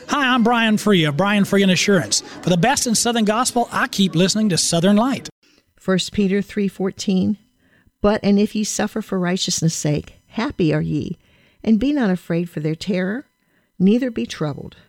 Hi, I'm Brian Free of Brian Free and Assurance. For the best in Southern Gospel, I keep listening to Southern Light. 1 Peter 3:14, and if ye suffer for righteousness' sake, happy are ye, and be not afraid for their terror, neither be troubled.